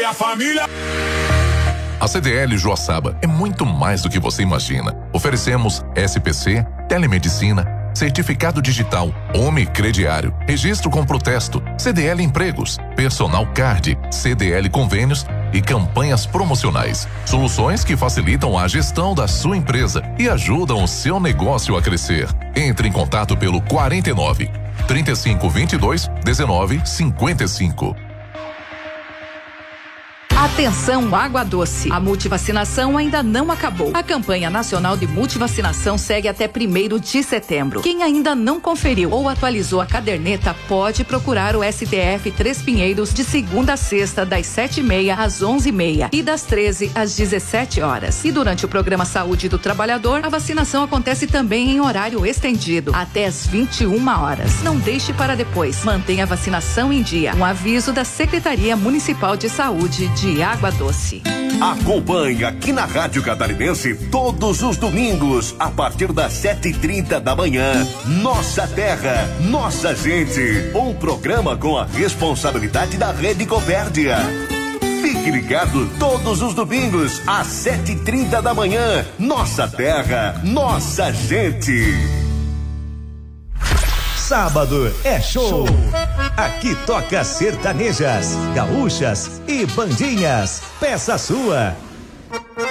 a família. A CDL Joaçaba é muito mais do que você imagina. Oferecemos SPC, telemedicina, certificado digital, Home Crediário, registro com protesto, CDL Empregos, Personal Card, CDL Convênios e campanhas promocionais. Soluções que facilitam a gestão da sua empresa e ajudam o seu negócio a crescer. Entre em contato pelo 49 3522 1955. Atenção, Água Doce. A multivacinação ainda não acabou. A campanha nacional de multivacinação segue até 1º de setembro. Quem ainda não conferiu ou atualizou a caderneta pode procurar o STF Três Pinheiros de segunda a sexta, das 7h30 às 11h30 e das 13 às 17 horas. E durante o programa Saúde do Trabalhador, a vacinação acontece também em horário estendido, até às 21 horas. Não deixe para depois. Mantenha a vacinação em dia. Um aviso da Secretaria Municipal de Saúde de Água Doce. Acompanhe aqui na Rádio Catarinense todos os domingos, a partir das 7h30 da manhã. Nossa Terra, Nossa Gente. Um programa com a responsabilidade da Rede Copérdia. Fique ligado todos os domingos, às 7h30 da manhã. Nossa Terra, Nossa Gente. Sábado é show. Aqui toca sertanejas, gaúchas e bandinhas. Peça sua.